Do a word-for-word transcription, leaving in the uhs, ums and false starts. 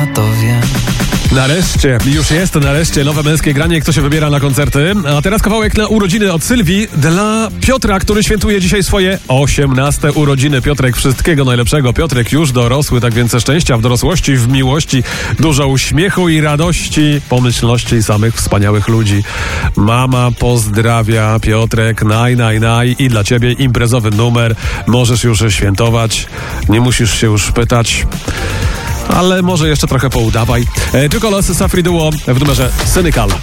to wiem. Nareszcie, już jest nareszcie nowe męskie granie, kto się wybiera na koncerty. A teraz kawałek na urodziny od Sylwii dla Piotra, który świętuje dzisiaj swoje osiemnaste urodziny. Piotrek, wszystkiego najlepszego. Piotrek już dorosły, tak więc szczęścia w dorosłości, w miłości, dużo uśmiechu i radości, pomyślności samych wspaniałych ludzi. Mama pozdrawia, Piotrek, naj, naj, naj i dla ciebie imprezowy numer. Możesz już świętować, nie musisz się już pytać. Ale może jeszcze trochę poudawaj. E, Tylko Los Safri Duo w numerze Cynical.